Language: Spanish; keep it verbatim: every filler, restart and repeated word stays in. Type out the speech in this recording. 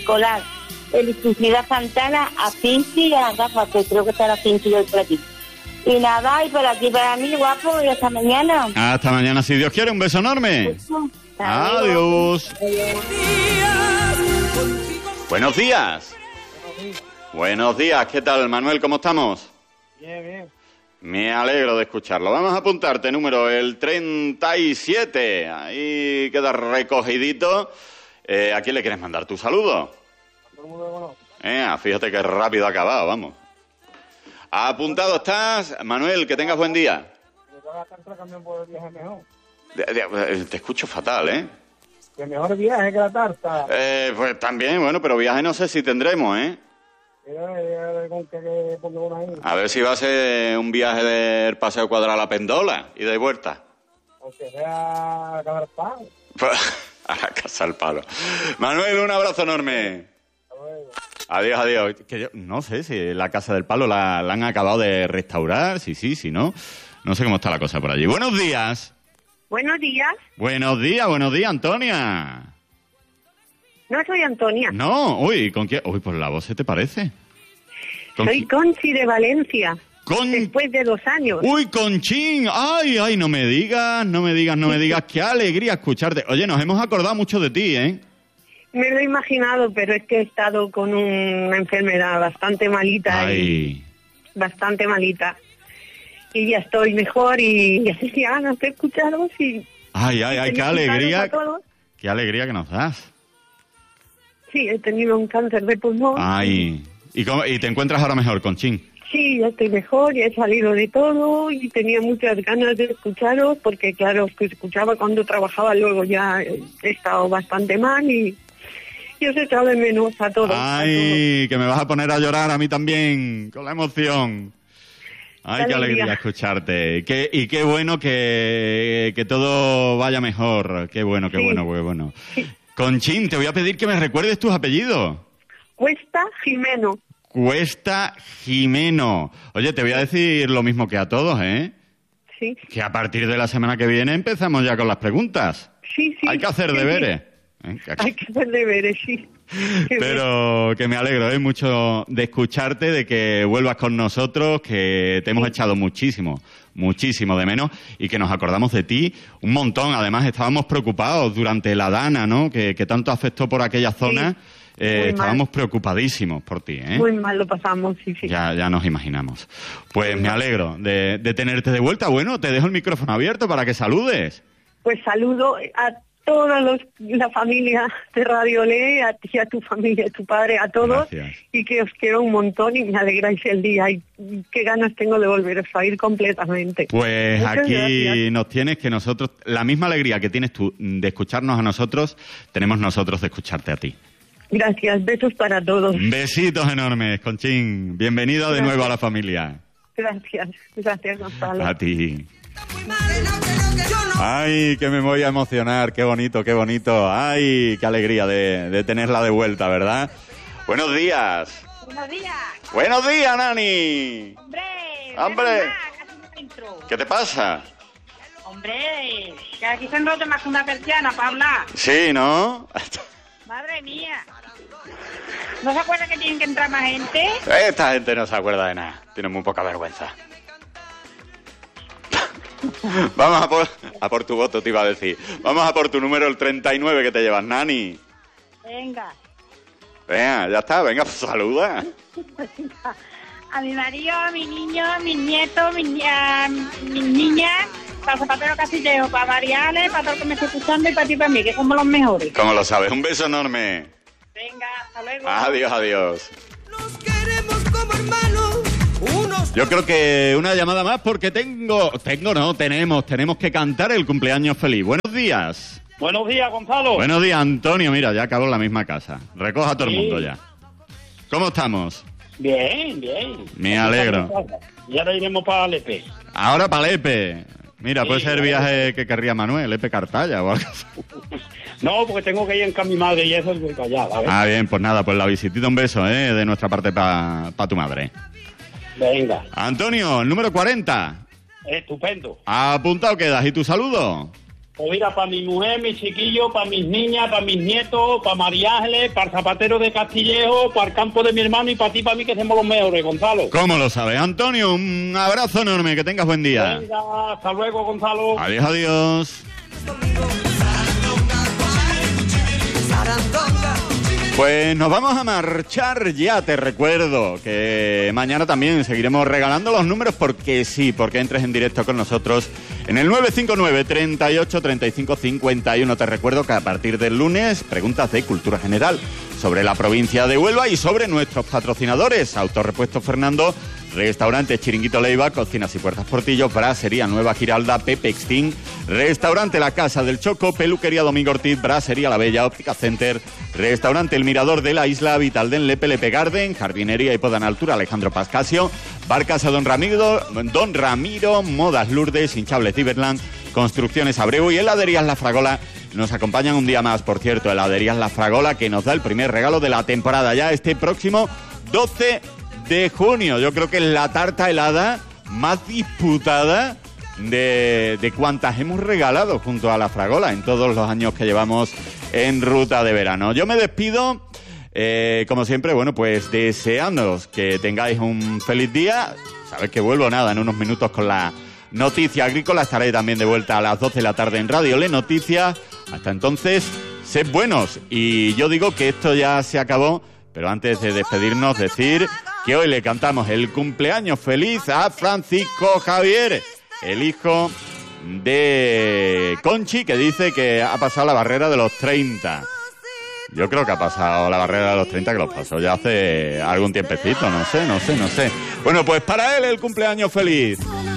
escolar. Electricidad Santana, a Cinti y a las gafas, que creo que está la Cinti hoy por aquí. Y nada, y por aquí para mí, guapo, y hasta mañana. Hasta mañana, si Dios quiere, un beso enorme. Adiós. Adiós. Buenos días. Buenos días, ¿qué tal, Manuel? ¿Cómo estamos? Bien, bien. Me alegro de escucharlo. Vamos a apuntarte número el treinta y siete. Ahí queda recogidito. Eh, ¿A quién le quieres mandar tu saludo? Todo el mundo lo conoce. Eh, fíjate que rápido ha acabado, vamos. Apuntado estás, Manuel, que tengas buen día. De, de, te escucho fatal, ¿eh? Que mejor viaje que la tarta. Eh, pues también, bueno, pero viaje no sé si tendremos, ¿eh? A ver si va a ser un viaje del Paseo Cuadrado a la Pendola y de vuelta. O que sea a la Casa del Palo. A la Casa del Palo. Manuel, un abrazo enorme. Adiós, adiós. Que yo no sé si la Casa del Palo la, la han acabado de restaurar, sí, sí, sí, no. No sé cómo está la cosa por allí. Buenos días. Buenos días. Buenos días, buenos días, Antonia. No soy Antonia. No, uy, ¿con quién? Uy, pues la voz se te parece. Soy Conchi de Valencia. Con... Después de dos años. Uy, Conchín. Ay, ay, no me digas, no me digas, no me digas. Qué alegría escucharte. Oye, nos hemos acordado mucho de ti, ¿eh? Me lo he imaginado, pero es que he estado con una enfermedad bastante malita. Ay. Y bastante malita. Y ya estoy mejor y ya tenía ganas de escucharos y... Ay, ay, ay, qué alegría. Qué alegría que nos das. Sí, he tenido un cáncer de pulmón. Ay, ¿y, cómo, y te encuentras ahora mejor, Conchín? Sí, ya estoy mejor, ya he salido de todo y tenía muchas ganas de escucharos porque, claro, os escuchaba cuando trabajaba, luego ya he estado bastante mal y, y os he echado de menos a todos. Ay, a todos. Que me vas a poner a llorar a mí también, con la emoción. Ay, qué, qué alegría. alegría escucharte. Y qué, y qué bueno que, que todo vaya mejor. Qué bueno, qué sí. bueno, qué bueno. Sí. Conchín, te voy a pedir que me recuerdes tus apellidos. Cuesta Jimeno. Cuesta Jimeno. Oye, te voy a decir lo mismo que a todos, ¿eh? Sí. Que a partir de la semana que viene empezamos ya con las preguntas. Sí, sí. Hay que hacer sí, deberes. Sí. ¿Eh? Que Hay que hacer deberes, sí. Pero que me alegro, ¿eh? Mucho de escucharte, de que vuelvas con nosotros, que te hemos sí. echado muchísimo, muchísimo de menos y que nos acordamos de ti un montón. Además, estábamos preocupados durante la Dana, ¿no? Que, que tanto afectó por aquella zona. Sí. Eh, estábamos preocupadísimos por ti, ¿eh? Muy mal lo pasamos, sí, sí. Ya, ya nos imaginamos. Pues sí. me alegro de, de tenerte de vuelta. Bueno, te dejo el micrófono abierto para que saludes. Pues saludo a toda los, la familia de Radio Le, a ti, a tu familia, a tu padre, a todos. Gracias. Y que os quiero un montón y me alegráis el día. Y qué ganas tengo de volveros a oír completamente. Pues Muchas aquí gracias. Nos tienes que nosotros, la misma alegría que tienes tú de escucharnos a nosotros, tenemos nosotros de escucharte a ti. Gracias, besos para todos. Besitos enormes, Conchín. Bienvenido gracias. De nuevo a la familia. Gracias, gracias, Gonzalo. A ti. Ay, que me voy a emocionar, qué bonito, qué bonito. Ay, qué alegría de, de tenerla de vuelta, ¿verdad? Buenos días. Buenos días. Buenos días, Nani. Hombre. Hombre. Más, ¿Qué te pasa? Hombre, que aquí se enrolla más que una persiana para hablar. Sí, ¿no? Madre mía. ¿No se acuerdan que tienen que entrar más gente? Esta gente no se acuerda de nada. Tiene muy poca vergüenza. Vamos a por, a por tu voto, te iba a decir. Vamos a por tu número, el treinta y nueve que te llevas, Nani. Venga. Venga, ya está, venga, pues saluda. A mi marido, a mi niño, a mis nietos, mis, a mis niñas, para Zapatero Casillero, para Mariale, para todo el que me esté escuchando y para ti y para mí, que somos los mejores. Como lo sabes, un beso enorme. Venga, hasta luego. Adiós, adiós. Nos queremos como hermanos. Unos... Yo creo que una llamada más porque tengo, tengo no, tenemos, tenemos que cantar el cumpleaños feliz. Buenos días. Buenos días, Gonzalo. Buenos días, Antonio. Mira, ya acabó en la misma casa. Recoja a todo sí. el mundo ya. ¿Cómo estamos? Bien, bien. Me alegro. Y ahora iremos para Lepe. Ahora para Lepe. Mira, sí, puede ser el viaje que querría Manuel, Lepe Cartaya o algo así. No, porque tengo que ir con mi madre y eso es muy callada. ¿ves? Ah, bien, pues nada, pues la visitita, un beso, ¿eh? De nuestra parte para pa tu madre. Venga. Antonio, el número cuarenta. Estupendo. Apuntado quedas. ¿Y tu saludo? Pues mira, para mi mujer, mi chiquillo, para mis niñas, para mis nietos, para María Ángeles, para el zapatero de Castillejo, para el campo de mi hermano y para ti, para mí, que somos los mejores, Gonzalo. ¿Cómo lo sabes? Antonio, un abrazo enorme, que tengas buen día. Venga, hasta luego, Gonzalo. Adiós, adiós. Pues nos vamos a marchar ya, te recuerdo que mañana también seguiremos regalando los números porque sí, porque entres en directo con nosotros en el nueve cinco nueve, treinta y ocho, treinta y cinco, cincuenta y uno. Te recuerdo que a partir del lunes, preguntas de cultura general sobre la provincia de Huelva y sobre nuestros patrocinadores, Autorepuesto Fernando, Restaurante Chiringuito Leiva, Cocinas y Puertas Portillo, Brasería Nueva Giralda, Pepe Extin, Restaurante La Casa del Choco, Peluquería Domingo Ortiz, Brasería La Bella, Óptica Center, Restaurante El Mirador de la Isla, Vitalden, Lepe Lepe Garden, Jardinería y Poda en Altura, Alejandro Pascasio, Barcasa Don Ramiro, Don Ramiro, Modas Lourdes, Hinchables Tiberland, Construcciones Abreu y Heladerías La Fragola. Nos acompañan un día más, por cierto, Heladerías La Fragola, que nos da el primer regalo de la temporada ya este próximo doce de junio. Yo creo que es la tarta helada más disputada de, de cuantas hemos regalado junto a La Fragola en todos los años que llevamos en Ruta de Verano. Yo me despido, eh, como siempre, bueno, pues deseándoos que tengáis un feliz día. Sabéis que vuelvo nada en unos minutos con la noticia agrícola. Estaré también de vuelta a las doce de la tarde en Radio Le Noticias. Hasta entonces, sed buenos. Y yo digo que esto ya se acabó, pero antes de despedirnos, decir que hoy le cantamos el cumpleaños feliz a Francisco Javier, el hijo de Conchi, que dice que ha pasado la barrera de los treinta. Yo creo que ha pasado la barrera de los treinta, que los pasó ya hace algún tiempecito, no sé, no sé, no sé. Bueno, pues para él el cumpleaños feliz.